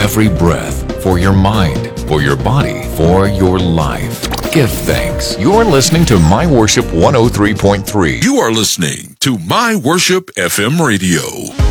every breath, for your mind, for your body, for your life. Give thanks. You're listening to My Worship 103.3. You are listening to My Worship FM Radio.